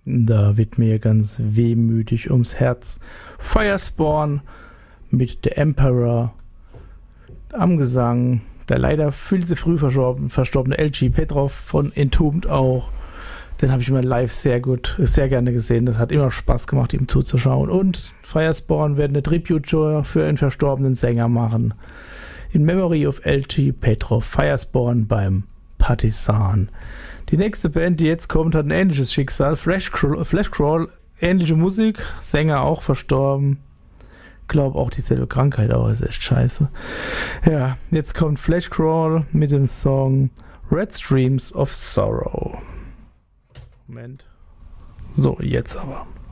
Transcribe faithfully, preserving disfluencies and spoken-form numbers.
Da wird mir ganz wehmütig ums Herz. Firespawn mit The Emperor am Gesang. Der leider viel zu früh verstorben, verstorbene L G Petrov von Entombed auch. Den habe ich immer live sehr gut, sehr gerne gesehen. Das hat immer Spaß gemacht, ihm zuzuschauen. Und Firespawn werden eine Tribute-Show für einen verstorbenen Sänger machen. In Memory of L G Petrov. Firespawn beim Partisan. Die nächste Band, die jetzt kommt, hat ein ähnliches Schicksal. Flashcrawl, Flashcrawl, ähnliche Musik, Sänger auch verstorben. Glaube auch dieselbe Krankheit, aber ist echt scheiße. Ja, jetzt kommt Flashcrawl mit dem Song Red Streams of Sorrow. Moment. So, jetzt aber.